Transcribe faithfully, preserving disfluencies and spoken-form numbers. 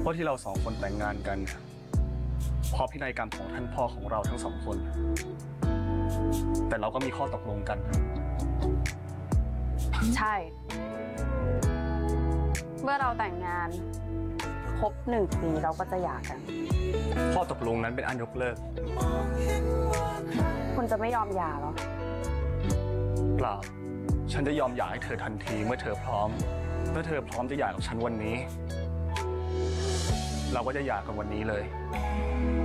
ว่าที่เราสองคนแต่งงานกันเพราะพินัยกรรมของท่านพ่อของเราทั้งสองคน แต่เราก็มีข้อตกลงกันใช่ เมื่อเราแต่งงานครบหนึ่งปีเราก็จะหย่ากันข้อตกลงนั้นเป็นอันยกเลิกคุณจะไม่ยอมหย่าหรอเปล่า ฉันจะยอมหย่าให้เธอทันทีเมื่อเธอพร้อม เมื่อเธอพร้อมจะหย่ากับฉันวันนี้ เราก็จะหย่ากันวันนี้เลย